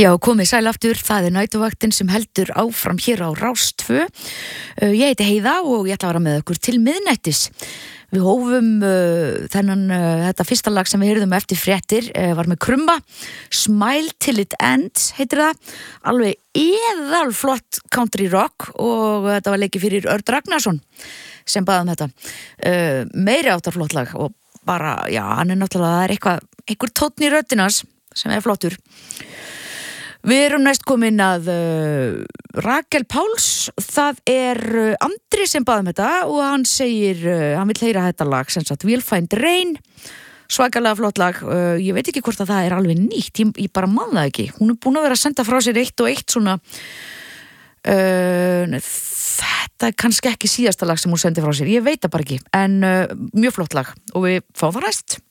Já, komið sæl aftur, það næturvaktin sem heldur áfram hér á Rás 2. Ég heiti Heiða og ég ætla að vera með okkur til miðnættis. Við hófum þetta fyrsta lag sem við heyrðum eftir fréttir, var með Krumma, Smile Till It Ends heitir það, alveg eðalflott country rock og þetta var leikið fyrir Örn Ragnarsson sem baði þetta. Meiri áttar flott lag og bara, já, hann náttúrulega, það einhver tónn í röddinans sem flottur. Við erum næst komin að Rakel Páls, það Andri sem baði þetta og hann segir, hann vill heyra þetta lag, sem sagt We'll Find Rain, svakalega flott lag, ég veit ekki hvort að það alveg nýtt, ég bara man það ekki, hún búin að vera að senda frá sér eitt og eitt svona, þetta kannski ekki síðasta lag sem hún sendi frá sér, ég veit það bara ekki, en mjög flott lag og við fáum það næst.